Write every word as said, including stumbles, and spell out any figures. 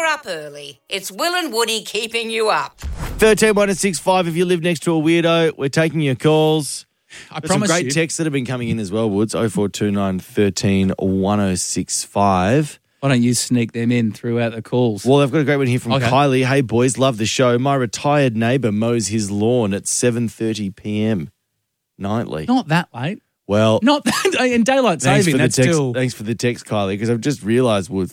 up early. It's Will and Woody keeping you up. thirteen one six five if you live next to a weirdo. We're taking your calls. I There's some promise great you. texts that have been coming in as well, Woods. oh four two nine, one three, one oh six five. Why don't you sneak them in throughout the calls? Well, I've got a great one here from Okay. Kylie. Hey, boys, love the show. My retired neighbour mows his lawn at seven thirty p.m. nightly. Not that late. Well, Not that in daylight thanks saving. for the That's text. still. Thanks for the text, Kylie, because I've just realised, Woods,